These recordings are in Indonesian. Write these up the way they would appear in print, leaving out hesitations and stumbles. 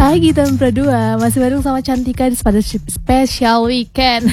pagi teman berdua, masih bareng sama Cantika pada special weekend.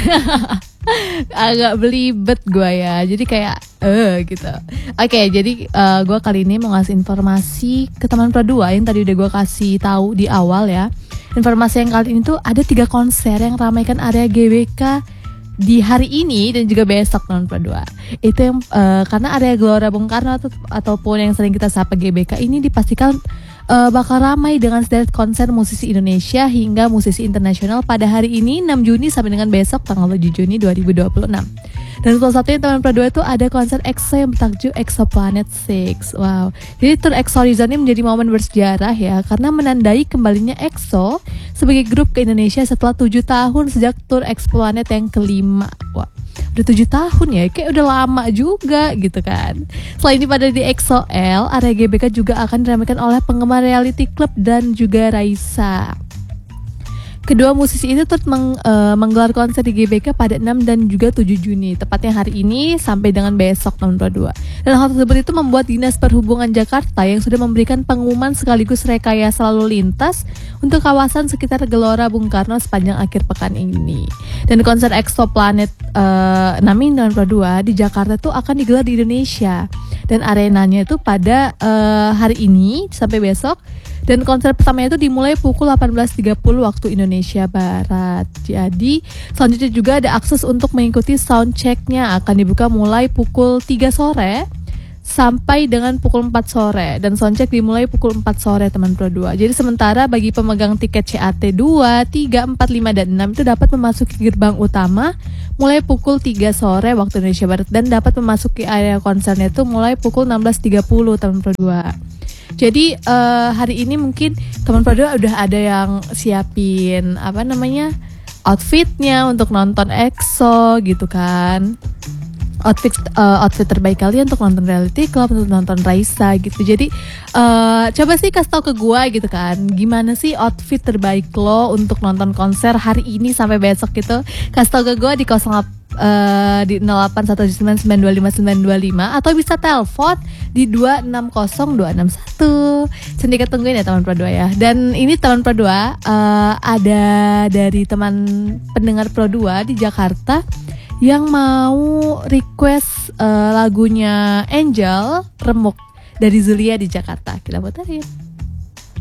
Agak belibet gue ya, jadi kayak gitu. Oke, jadi gue kali ini mau ngasih informasi ke teman berdua yang tadi udah gue kasih tahu di awal ya. Informasi yang kali ini tuh ada 3 konser yang ramaikan area GBK di hari ini dan juga besok teman berdua. Itu yang karena area Gelora Bung Karno ataupun yang sering kita sapa GBK ini dipastikan bakal ramai dengan sederet konser musisi Indonesia hingga musisi internasional pada hari ini 6 Juni sampai dengan besok tanggal 7 Juni 2026. Dan salah satunya teman berdua itu ada konser EXO yang bertajuk Exoplanet 6. Wow. Jadi tour EXO Horizon ini menjadi momen bersejarah ya, karena menandai kembalinya EXO sebagai grup ke Indonesia setelah 7 tahun sejak tour Exoplanet yang kelima. Wah, udah 7 tahun ya, kayak udah lama juga gitu kan. Selain itu pada di EXO-L, area GBK juga akan diramaikan oleh penggemar reality club dan juga Raisa. Kedua musisi itu turut menggelar konser di GBK pada 6 dan juga 7 Juni, tepatnya hari ini sampai dengan besok tahun 22. Dan hal tersebut itu membuat Dinas Perhubungan Jakarta yang sudah memberikan pengumuman sekaligus rekayasa lalu lintas untuk kawasan sekitar Gelora Bung Karno sepanjang akhir pekan ini. Dan konser Exoplanet 6 tahun 22 di Jakarta itu akan digelar di Indonesia. Dan arenanya itu pada hari ini sampai besok. Dan konser pertamanya itu dimulai pukul 18.30 waktu Indonesia Barat. Jadi selanjutnya juga ada akses untuk mengikuti soundchecknya, akan dibuka mulai pukul 3 sore sampai dengan pukul 4 sore. Dan soundcheck dimulai pukul 4 sore teman berdua. Jadi sementara bagi pemegang tiket CAT 2, 3, 4, 5, dan 6 itu dapat memasuki gerbang utama mulai pukul 3 sore waktu Indonesia Barat. Dan dapat memasuki area konsernya itu mulai pukul 16.30 teman berdua. Jadi hari ini mungkin teman berdua udah ada yang siapin outfitnya untuk nonton EXO gitu kan. Outfit terbaik kalian untuk nonton reality club, untuk nonton Raisa gitu. Jadi coba sih kasih tau ke gue gitu kan, gimana sih outfit terbaik lo untuk nonton konser hari ini sampai besok gitu. Kasih tau ke gue di 0819925925 atau bisa telepon di 260261. Cantika tungguin ya teman Pro2 ya. Dan ini teman Pro2 ada dari teman pendengar Pro2 di Jakarta yang mau request lagunya Angel Remuk dari Zulia di Jakarta. Kita puterin.